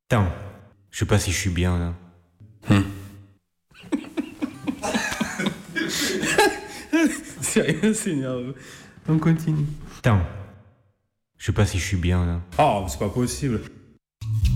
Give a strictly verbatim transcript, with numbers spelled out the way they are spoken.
Attends, je sais pas si je suis bien là. Hum. Sérieux, c'est nerveux. On continue. Attends, je sais pas si je suis bien là. Oh, c'est pas possible.